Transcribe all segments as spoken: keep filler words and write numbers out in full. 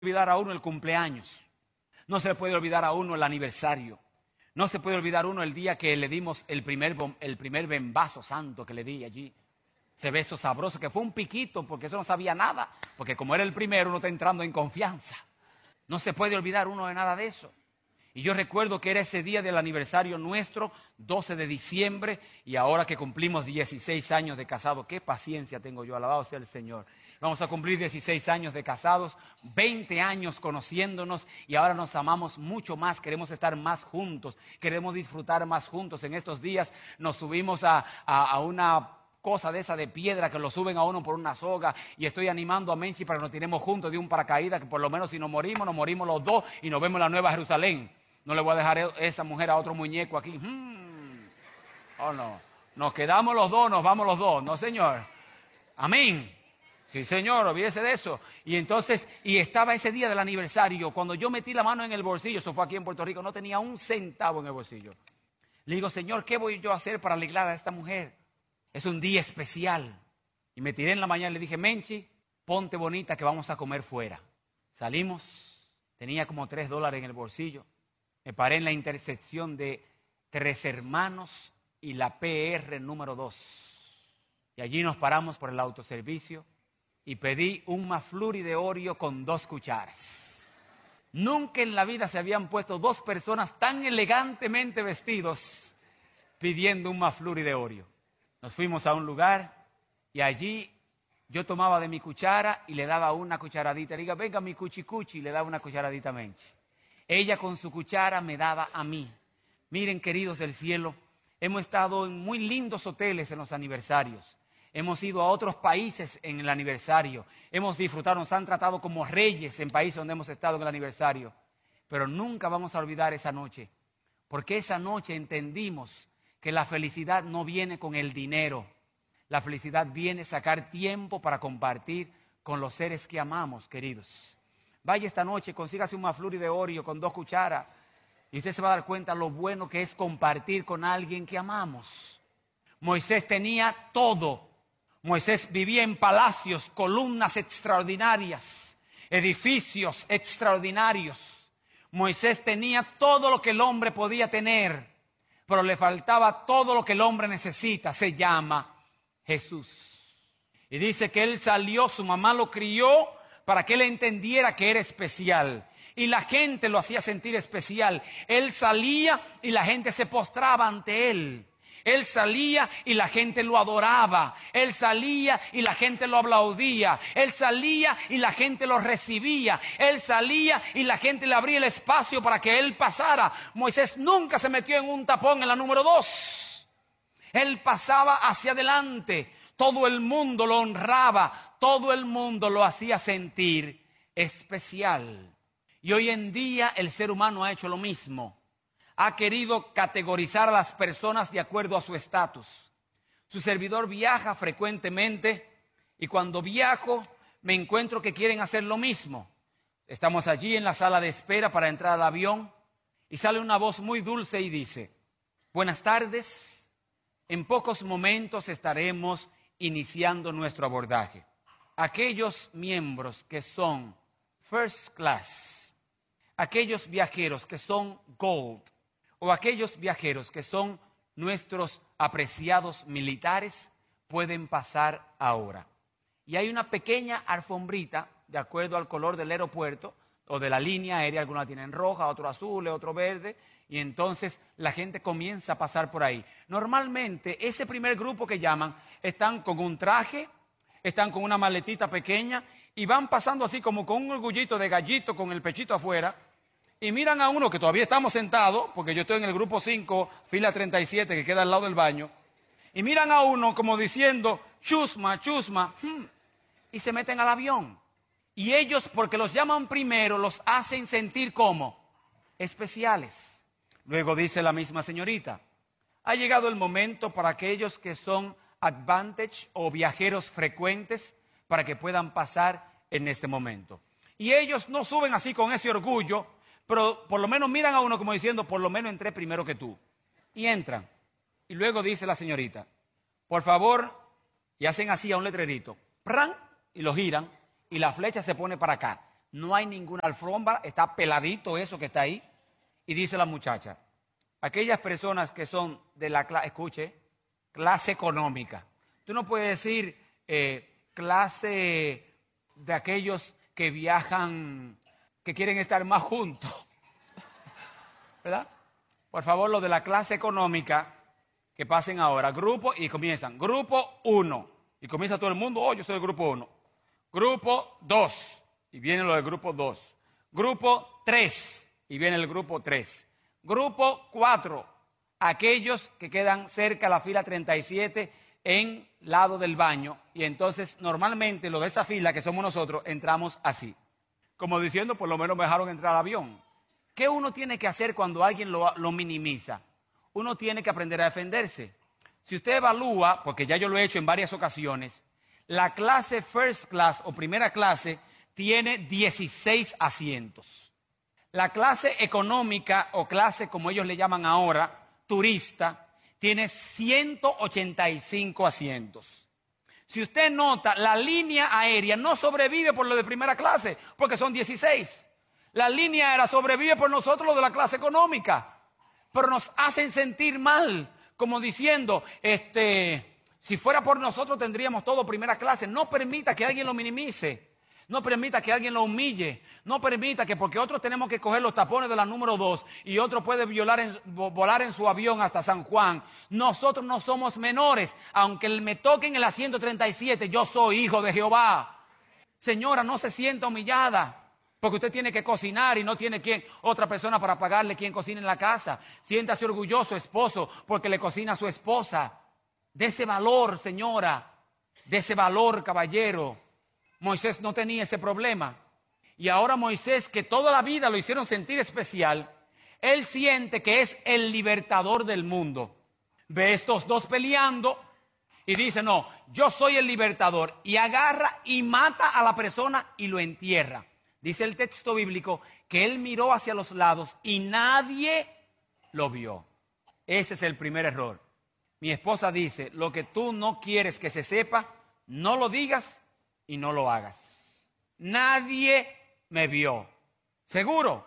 olvidar a uno el cumpleaños, no se le puede olvidar a uno el aniversario, no se puede olvidar a uno el día que le dimos el primer, el primer bembazo santo que le di allí, ese beso sabroso que fue un piquito porque eso no sabía nada, porque como era el primero uno está entrando en confianza, no se puede olvidar uno de nada de eso. Y yo recuerdo que era ese día del aniversario nuestro, doce de diciembre, y ahora que cumplimos dieciséis años de casado, qué paciencia tengo yo, alabado sea el Señor. Vamos a cumplir dieciséis años de casados, veinte años conociéndonos, y ahora nos amamos mucho más, queremos estar más juntos, queremos disfrutar más juntos. En estos días nos subimos a, a, a una cosa de esa de piedra que lo suben a uno por una soga, y estoy animando a Menchi para que nos tiremos juntos de un paracaídas, que por lo menos si nos morimos, nos morimos los dos y nos vemos en la Nueva Jerusalén. No le voy a dejar a esa mujer a otro muñeco aquí. Hmm. Oh, no. Nos quedamos los dos, nos vamos los dos. No, señor. Amén. Sí, señor, olvídese de eso. Y entonces, y estaba ese día del aniversario, cuando yo metí la mano en el bolsillo, eso fue aquí en Puerto Rico, no tenía un centavo en el bolsillo. Le digo, Señor, ¿qué voy yo a hacer para alegrar a esta mujer? Es un día especial. Y me tiré en la mañana y le dije, Menchi, ponte bonita que vamos a comer fuera. Salimos, tenía como tres dólares en el bolsillo. Me paré en la intersección de Tres Hermanos y la P R número dos. Y allí nos paramos por el autoservicio y pedí un McFlurry de Oreo con dos cucharas. Nunca en la vida se habían puesto dos personas tan elegantemente vestidos pidiendo un McFlurry de Oreo. Nos fuimos a un lugar y allí yo tomaba de mi cuchara y le daba una cucharadita. Le digo, venga mi cuchi cuchi, y le daba una cucharadita a Menchi. Ella con su cuchara me daba a mí. Miren, queridos del cielo, hemos estado en muy lindos hoteles en los aniversarios. Hemos ido a otros países en el aniversario. Hemos disfrutado, nos han tratado como reyes en países donde hemos estado en el aniversario. Pero nunca vamos a olvidar esa noche, porque esa noche entendimos que la felicidad no viene con el dinero. La felicidad viene sacar tiempo para compartir con los seres que amamos, queridos. Vaya esta noche, consígase un McFlurry de Oreo con dos cucharas y usted se va a dar cuenta lo bueno que es compartir con alguien que amamos. Moisés tenía todo. Moisés vivía en palacios, columnas extraordinarias, edificios extraordinarios. Moisés tenía todo lo que el hombre podía tener, pero le faltaba todo lo que el hombre necesita. Se llama Jesús. Y dice que él salió, su mamá lo crió para que él entendiera que era especial. Y la gente lo hacía sentir especial. Él salía y la gente se postraba ante él. Él salía y la gente lo adoraba. Él salía y la gente lo aplaudía. Él salía y la gente lo recibía. Él salía y la gente le abría el espacio para que él pasara. Moisés nunca se metió en un tapón en la número dos. Él pasaba hacia adelante. Todo el mundo lo honraba, todo el mundo lo hacía sentir especial. Y hoy en día el ser humano ha hecho lo mismo. Ha querido categorizar a las personas de acuerdo a su estatus. Su servidor viaja frecuentemente y cuando viajo me encuentro que quieren hacer lo mismo. Estamos allí en la sala de espera para entrar al avión y sale una voz muy dulce y dice, buenas tardes, en pocos momentos estaremos iniciando nuestro abordaje. Aquellos miembros que son first class, aquellos viajeros que son gold, o aquellos viajeros que son nuestros apreciados militares, pueden pasar ahora. Y hay una pequeña alfombrita, de acuerdo al color del aeropuerto, o de la línea aérea, algunos la tienen roja, otro azul, otro verde, y entonces la gente comienza a pasar por ahí. Normalmente, ese primer grupo que llaman, están con un traje, están con una maletita pequeña, y van pasando así como con un orgullito de gallito con el pechito afuera, y miran a uno que todavía estamos sentados, porque yo estoy en el grupo cinco, fila treinta y siete, que queda al lado del baño, y miran a uno como diciendo, chusma, chusma, hmm, y se meten al avión. Y ellos, porque los llaman primero, los hacen sentir como especiales. Luego dice la misma señorita, ha llegado el momento para aquellos que son advantage o viajeros frecuentes para que puedan pasar en este momento. Y ellos no suben así con ese orgullo, pero por lo menos miran a uno como diciendo, por lo menos entré primero que tú. Y entran. Y luego dice la señorita, por favor, y hacen así a un letrerito, ¡pran! Y lo giran, y la flecha se pone para acá. no hay ninguna alfombra, está peladito eso que está ahí. Y dice la muchacha, aquellas personas que son de la clase, escuche, clase económica. Tú no puedes decir eh, clase de aquellos que viajan, que quieren estar más juntos, ¿verdad? Por favor, los de la clase económica, que pasen ahora, grupo, y comienzan, grupo uno, y comienza todo el mundo, oh, yo soy el grupo uno, grupo dos, y viene lo del grupo dos, grupo tres, y viene el grupo tres, grupo cuatro, aquellos que quedan cerca a la fila treinta y siete en lado del baño, y entonces normalmente los de esa fila, que somos nosotros, entramos así, como diciendo, por lo menos me dejaron entrar al avión. ¿Qué uno tiene que hacer cuando alguien lo, lo minimiza? Uno tiene que aprender a defenderse. Si usted evalúa, porque ya yo lo he hecho en varias ocasiones, la clase first class o primera clase tiene dieciséis asientos. La clase económica o clase, como ellos le llaman ahora, turista, tiene ciento ochenta y cinco asientos. Si usted nota, la línea aérea no sobrevive por lo de primera clase, porque son dieciséis. La línea aérea sobrevive por nosotros, lo de la clase económica. Pero nos hacen sentir mal, como diciendo, este, si fuera por nosotros tendríamos todo primera clase. No permita que alguien lo minimice. No permita que alguien lo humille. No permita que porque otros tenemos que coger los tapones de la número dos y otro puede violar en, volar en su avión hasta San Juan. Nosotros no somos menores. Aunque me toquen el asiento treinta y siete, yo soy hijo de Jehová. Señora, no se sienta humillada. Porque usted tiene que cocinar y no tiene quien, otra persona para pagarle quien cocine en la casa. Siéntase orgulloso, esposo, porque le cocina a su esposa. De ese valor, señora. De ese valor, caballero. Moisés no tenía ese problema. Y ahora Moisés, que toda la vida lo hicieron sentir especial, él siente que es el libertador del mundo. Ve estos dos peleando y dice, no, yo soy el libertador. Y agarra y mata a la persona y lo entierra. Dice el texto bíblico que él miró hacia los lados y nadie lo vio. Ese es el primer error. Mi esposa dice, lo que tú no quieres que se sepa, no lo digas y no lo hagas. Nadie me vio. ¿Seguro?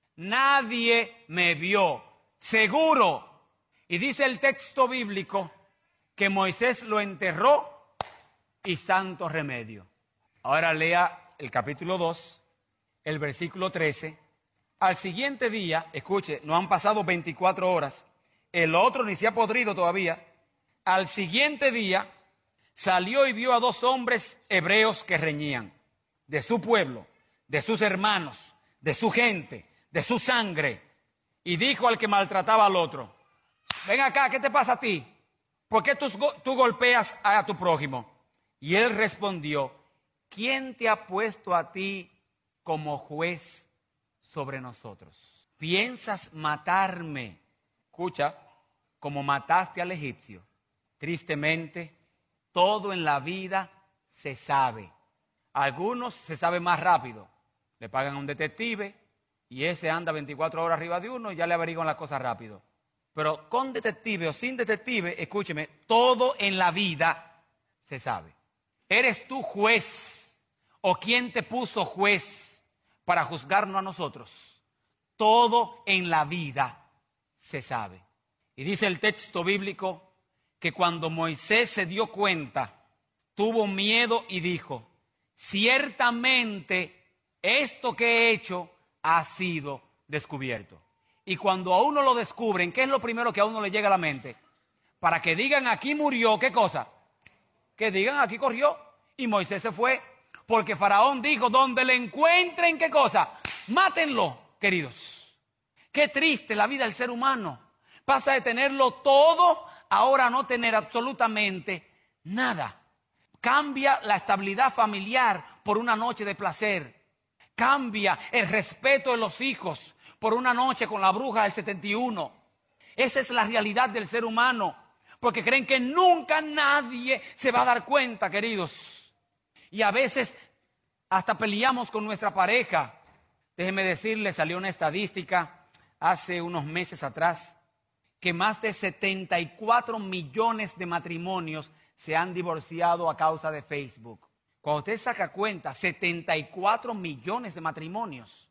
Nadie me vio. ¿Seguro? Y dice el texto bíblico que Moisés lo enterró y santo remedio. Ahora lea el capítulo dos. El versículo trece, al siguiente día, escuche, no han pasado veinticuatro horas, el otro ni se ha podrido todavía, al siguiente día salió y vio a dos hombres hebreos que reñían, de su pueblo, de sus hermanos, de su gente, de su sangre, y dijo al que maltrataba al otro, ven acá, ¿qué te pasa a ti? ¿Por qué tú, tú golpeas a tu prójimo? Y él respondió, ¿quién te ha puesto a ti como juez sobre nosotros? ¿Piensas matarme? Escucha, como mataste al egipcio. Tristemente, todo en la vida se sabe. Algunos se sabe más rápido. Le pagan a un detective y ese anda veinticuatro horas arriba de uno y ya le averiguan las cosas rápido. Pero con detective o sin detective, escúcheme, todo en la vida se sabe. ¿Eres tú juez o quién te puso juez para juzgarnos a nosotros? Todo en la vida se sabe. Y dice el texto bíblico que cuando Moisés se dio cuenta, tuvo miedo y dijo, ciertamente esto que he hecho ha sido descubierto. Y cuando a uno lo descubren, ¿qué es lo primero que a uno le llega a la mente? Para que digan aquí murió, ¿qué cosa? Que digan aquí corrió y Moisés se fue. Porque Faraón dijo, donde le encuentren, ¿qué cosa? Mátenlo, queridos. Qué triste la vida del ser humano. Pasa de tenerlo todo, ahora a no tener absolutamente nada. Cambia la estabilidad familiar por una noche de placer. Cambia el respeto de los hijos por una noche con la bruja del setenta y uno. Esa es la realidad del ser humano. Porque creen que nunca nadie se va a dar cuenta, queridos. Y a veces hasta peleamos con nuestra pareja. Déjeme decirle, salió una estadística hace unos meses atrás que más de setenta y cuatro millones de matrimonios se han divorciado a causa de Facebook. Cuando usted saca cuenta, setenta y cuatro millones de matrimonios